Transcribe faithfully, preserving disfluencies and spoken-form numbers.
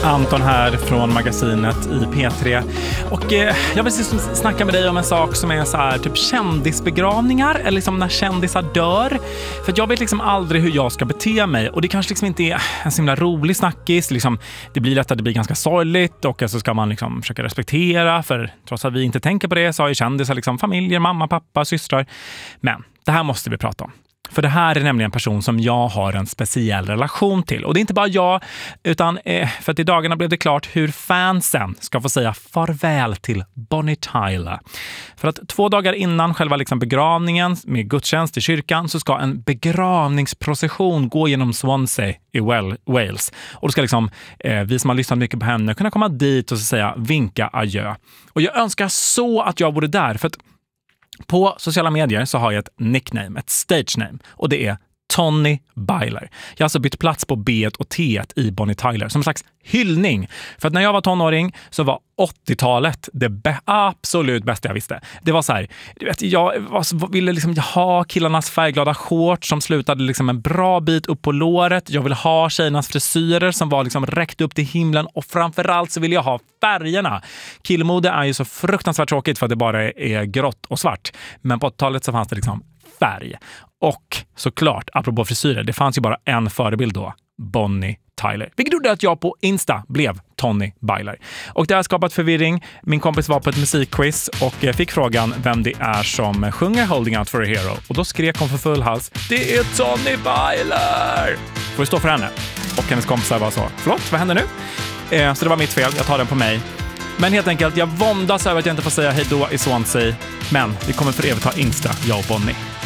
Anton här från magasinet i P tre. Och eh, jag vill snacka med dig om en sak som är så här, typ kändisbegravningar eller liksom när kändisar dör. För att jag vet liksom aldrig hur jag ska bete mig. Och det kanske liksom inte är en så himla rolig snackis. Liksom, det blir lätt att det blir ganska sorgligt och så ska man liksom försöka respektera. För trots att vi inte tänker på det så har ju kändisar liksom familjer, mamma, pappa, systrar. Men det här måste vi prata om. För det här är nämligen en person som jag har en speciell relation till. Och det är inte bara jag, utan eh, för att i dagarna blev det klart hur fansen ska få säga farväl till Bonnie Tyler. För att två dagar innan själva liksom begravningen med gudstjänst i kyrkan så ska en begravningsprocession gå genom Swansea i Wales. Och då ska liksom eh, vi som har lyssnat mycket på henne kunna komma dit och så säga vinka adjö. Och jag önskar så att jag vore där, för att på sociala medier så har jag ett nickname, ett stage name, och det är Tony Byler. Jag har alltså bytt plats på B och T i Bonnie Tyler som en slags hyllning. För att när jag var tonåring så var åttiotalet det be- absolut bästa jag visste. Det var så här, du vet, jag var, ville liksom ha killarnas färgglada shorts som slutade liksom en bra bit upp på låret. Jag ville ha tjejernas frisyrer som var liksom räckt upp till himlen, och framförallt så ville jag ha färgerna. Killmode är ju så fruktansvärt tråkigt för att det bara är grått och svart. Men på åttiotalet så fanns det liksom färg. Och såklart, apropå frisyrer, det fanns ju bara en förebild då, Bonnie Tyler. Vilket gjorde att jag på Insta blev Tony Byler. Och det har skapat förvirring. Min kompis var på ett musikquiz och fick frågan vem det är som sjunger Holding Out for a Hero. Och då skrek hon för full hals: det är Tony Byler! Får du stå för henne? Och hennes kompisar var så: förlåt, vad händer nu? Eh, så det var mitt fel, jag tar den på mig. Men helt enkelt, jag våndas över att jag inte får säga hej då i Swansea. Men vi kommer för evigt ha Insta, jag och Bonnie.